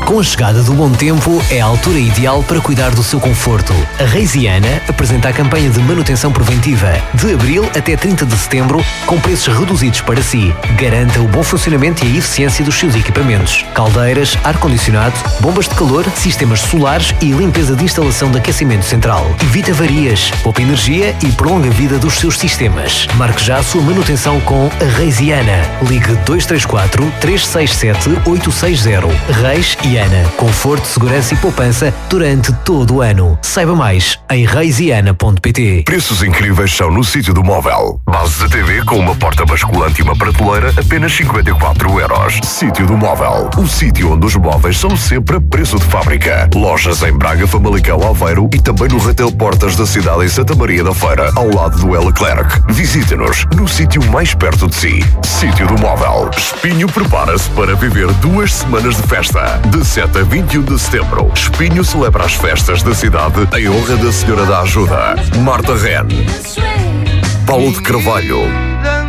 Com a chegada do bom tempo, é a altura ideal para cuidar do seu conforto. A Reisiana apresenta a campanha de manutenção preventiva de abril até 30 de setembro, com preços reduzidos para si. Garanta o bom funcionamento e a eficiência dos seus equipamentos. Caldeiras, ar-condicionado, bombas de calor, sistemas solares e limpeza de instalação de aquecimento central. Evita avarias, poupa energia e prolonga a vida dos seus sistemas. Marque já a sua manutenção com a Reisiana. Ligue 234 367 860. Reis e Ana. Conforto, segurança e poupança durante todo o ano. Saiba mais em reisiana.pt. Preços incríveis são no Sítio do Móvel. Base de TV com uma porta basculante e uma prateleira, apenas 54€. Sítio do Móvel. O sítio onde os móveis são sempre a preço de fábrica. Lojas em Braga, Famalicão, Aveiro e também no Retail Portas da cidade em Santa Maria da Feira, ao lado do El Leclerc. Visite-nos no sítio mais perto de si. Sítio do Móvel. Espinho prepara-se para viver 2 semanas de festa. De 7 a 21 de setembro, Espinho celebra as festas da cidade em honra da Senhora da Ajuda. Marta Ren, Paulo de Carvalho,